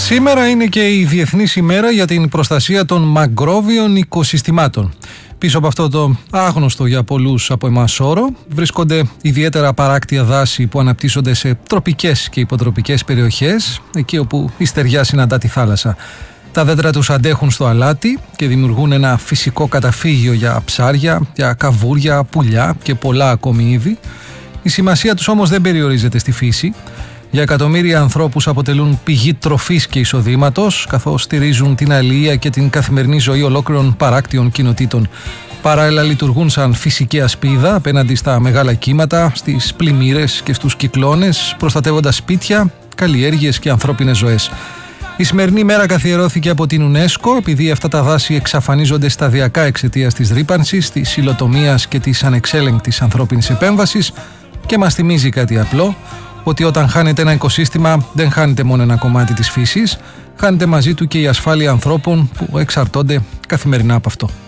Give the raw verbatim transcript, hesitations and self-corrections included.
Σήμερα είναι και η Διεθνής ημέρα για την προστασία των μαγκρόβιων οικοσυστημάτων. Πίσω από αυτό το άγνωστο για πολλούς από εμάς όρο βρίσκονται ιδιαίτερα παράκτια δάση που αναπτύσσονται σε τροπικές και υποτροπικές περιοχές, εκεί όπου η στεριά συναντά τη θάλασσα. Τα δέντρα τους αντέχουν στο αλάτι και δημιουργούν ένα φυσικό καταφύγιο για ψάρια, για καβούρια, πουλιά και πολλά ακόμη είδη. Η σημασία τους όμως δεν περιορίζεται στη φύση. Για εκατομμύρια ανθρώπους αποτελούν πηγή τροφής και εισοδήματος, καθώς στηρίζουν την αλληλεία και την καθημερινή ζωή ολόκληρων παράκτιων κοινοτήτων. Παράλληλα λειτουργούν σαν φυσική ασπίδα απέναντι στα μεγάλα κύματα, στις πλημμύρες και στους κυκλώνες, προστατεύοντας σπίτια, καλλιέργειες και ανθρώπινες ζωές. Η σημερινή μέρα καθιερώθηκε από την UNESCO επειδή αυτά τα δάση εξαφανίζονται σταδιακά εξαιτίας της ρύπανσης, της υλοτομίας και της ανεξέλεγκτης ανθρώπινης επέμβασης και μας θυμίζει κάτι απλό, ότι όταν χάνεται ένα οικοσύστημα δεν χάνεται μόνο ένα κομμάτι της φύσης, χάνεται μαζί του και η ασφάλεια ανθρώπων που εξαρτώνται καθημερινά από αυτό.